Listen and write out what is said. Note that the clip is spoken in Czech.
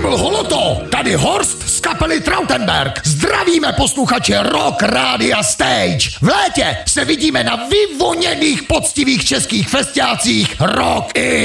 byl holoto, tady Horst z kapely Trautenberg. Zdravíme posluchače Rock Rádia Stage. V létě se vidíme na vyvoněných poctivých českých festiácích Rock